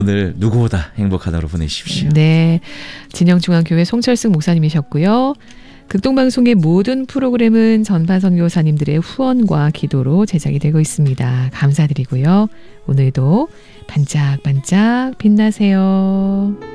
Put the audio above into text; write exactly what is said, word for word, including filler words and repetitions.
오늘 누구보다 행복한 하루 보내십시오. 네, 진영중앙교회 송철승 목사님이셨고요. 극동방송의 모든 프로그램은 전파 선교사님들의 후원과 기도로 제작이 되고 있습니다. 감사드리고요. 오늘도 반짝반짝 빛나세요.